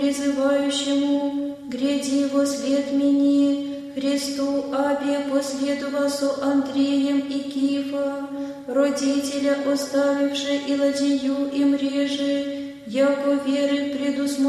призывающему, гряди во след мени, Христу Абе последува со Андреем и Кифа, родителя оставивши и ладью им реже, яко веры предусмотрел